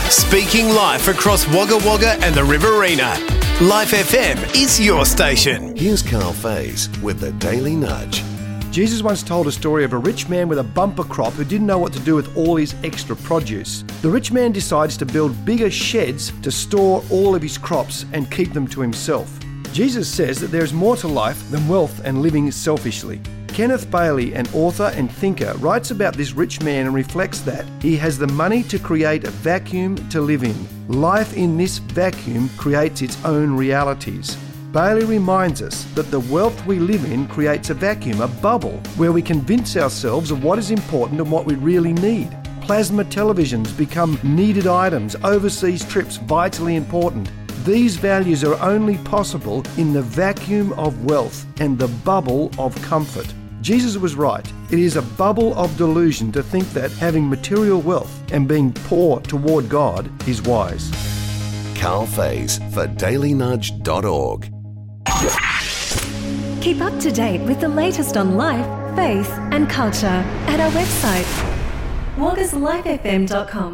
Speaking life across Wagga Wagga and the Riverina. Life FM is your station. Here's Carl Faze with the Daily Nudge. Jesus once told a story of a rich man with a bumper crop who didn't know what to do with all his extra produce. The rich man decides to build bigger sheds to store all of his crops and keep them to himself. Jesus says that there is more to life than wealth and living selfishly. Kenneth Bailey, an author and thinker, writes about this rich man and reflects that he has the money to create a vacuum to live in. Life in this vacuum creates its own realities. Bailey reminds us that the wealth we live in creates a vacuum, a bubble, where we convince ourselves of what is important and what we really need. Plasma televisions become needed items, overseas trips vitally important. These values are only possible in the vacuum of wealth and the bubble of comfort. Jesus was right. It is a bubble of delusion to think that having material wealth and being poor toward God is wise. Carl Faze for dailynudge.org. Keep up to date with the latest on life, faith and culture at our website, waggaslifefm.com.